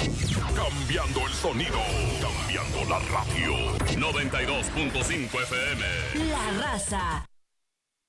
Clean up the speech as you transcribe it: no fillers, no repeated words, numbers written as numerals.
Cambiando el sonido, cambiando la radio. 92.5 FM. La Raza,